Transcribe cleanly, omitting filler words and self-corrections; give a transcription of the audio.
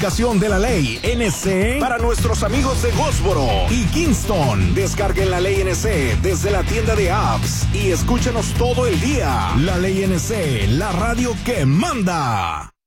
aplicación de la ley NC para nuestros amigos de Goldsboro y Kingston. Descarguen la ley NC desde la tienda de apps y escúchenos todo el día. La ley NC, la radio que manda.